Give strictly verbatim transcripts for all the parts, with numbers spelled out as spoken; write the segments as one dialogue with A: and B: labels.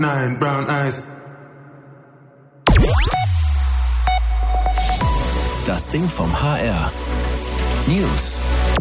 A: Nine brown eyes.
B: Das Ding vom H R. News.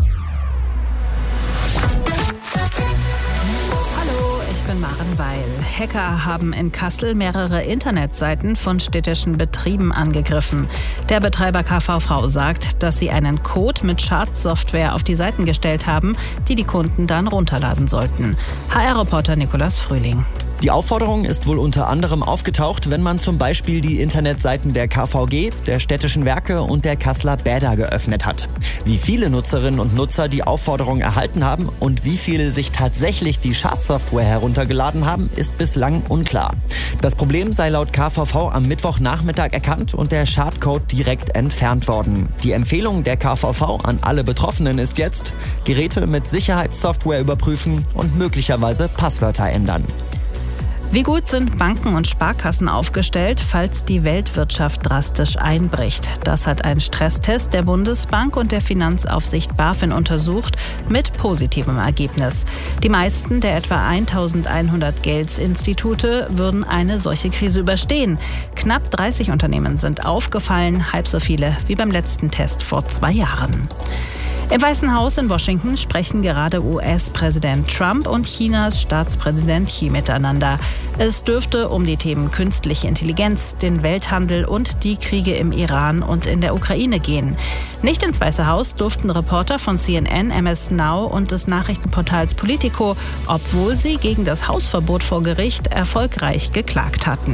C: Hallo, ich bin Maren Weil. Hacker haben in Kassel mehrere Internetseiten von städtischen Betrieben angegriffen. Der Betreiber K V V sagt, dass sie einen Code mit Schadsoftware auf die Seiten gestellt haben, die die Kunden dann runterladen sollten. H R-Reporter Nikolas Frühling.
D: Die Aufforderung ist wohl unter anderem aufgetaucht, wenn man zum Beispiel die Internetseiten der K V G, der Städtischen Werke und der Kasseler Bäder geöffnet hat. Wie viele Nutzerinnen und Nutzer die Aufforderung erhalten haben und wie viele sich tatsächlich die Schadsoftware heruntergeladen haben, ist bislang unklar. Das Problem sei laut K V V am Mittwochnachmittag erkannt und der Schadcode direkt entfernt worden. Die Empfehlung der K V V an alle Betroffenen ist jetzt: Geräte mit Sicherheitssoftware überprüfen und möglicherweise Passwörter ändern.
C: Wie gut sind Banken und Sparkassen aufgestellt, falls die Weltwirtschaft drastisch einbricht? Das hat ein Stresstest der Bundesbank und der Finanzaufsicht BaFin untersucht, mit positivem Ergebnis. Die meisten der etwa eintausendeinhundert Geldinstitute würden eine solche Krise überstehen. Knapp dreißig Unternehmen sind aufgefallen, halb so viele wie beim letzten Test vor zwei Jahren. Im Weißen Haus in Washington sprechen gerade U S-Präsident Trump und Chinas Staatspräsident Xi miteinander. Es dürfte um die Themen künstliche Intelligenz, den Welthandel und die Kriege im Iran und in der Ukraine gehen. Nicht ins Weiße Haus durften Reporter von C N N, M S Now und des Nachrichtenportals Politico, obwohl sie gegen das Hausverbot vor Gericht erfolgreich geklagt hatten.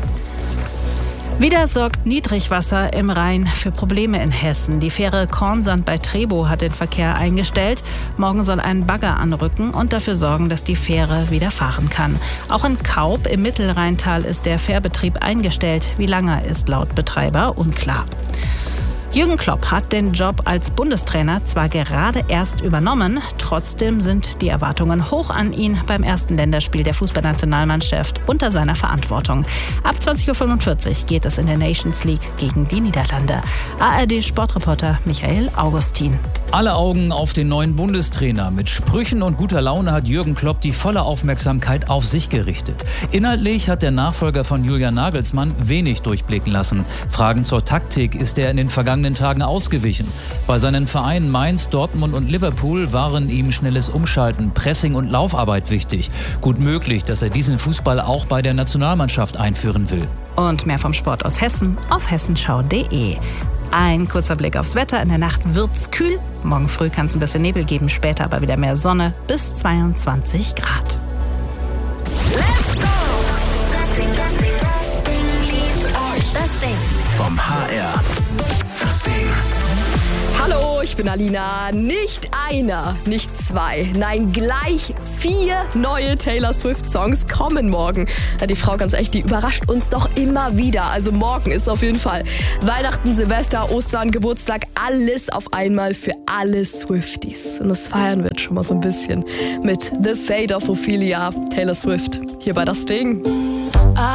C: Wieder sorgt Niedrigwasser im Rhein für Probleme in Hessen. Die Fähre Kornsand bei Trebow hat den Verkehr eingestellt. Morgen soll ein Bagger anrücken und dafür sorgen, dass die Fähre wieder fahren kann. Auch in Kaub im Mittelrheintal ist der Fährbetrieb eingestellt. Wie lange, ist laut Betreiber unklar. Jürgen Klopp hat den Job als Bundestrainer zwar gerade erst übernommen, trotzdem sind die Erwartungen hoch an ihn beim ersten Länderspiel der Fußballnationalmannschaft unter seiner Verantwortung. Ab zwanzig Uhr fünfundvierzig geht es in der Nations League gegen die Niederlande. A R D-Sportreporter Michael Augustin.
E: Alle Augen auf den neuen Bundestrainer. Mit Sprüchen und guter Laune hat Jürgen Klopp die volle Aufmerksamkeit auf sich gerichtet. Inhaltlich hat der Nachfolger von Julian Nagelsmann wenig durchblicken lassen. Fragen zur Taktik ist er in den vergangenen Tagen ausgewichen. Bei seinen Vereinen Mainz, Dortmund und Liverpool waren ihm schnelles Umschalten, Pressing und Laufarbeit wichtig. Gut möglich, dass er diesen Fußball auch bei der Nationalmannschaft einführen will.
C: Und mehr vom Sport aus Hessen auf hessenschau punkt de. Ein kurzer Blick aufs Wetter. In der Nacht wird's kühl. Morgen früh kann es ein bisschen Nebel geben, später aber wieder mehr Sonne bis zweiundzwanzig Grad.
F: Let's go! Das Ding, das Ding, das Ding liebt euch. Das Ding
B: Vom H R. Das Ding.
G: Hallo, ich bin Alina. Nicht einer, nicht zwei, nein, gleich vier neue Taylor Swift-Songs kommen morgen. Ja, die Frau, ganz echt, die überrascht uns doch immer wieder. Also morgen ist auf jeden Fall Weihnachten, Silvester, Ostern, Geburtstag, alles auf einmal für alle Swifties. Und das feiern wir schon mal so ein bisschen mit The Fate of Ophelia, Taylor Swift, hier bei Das Ding.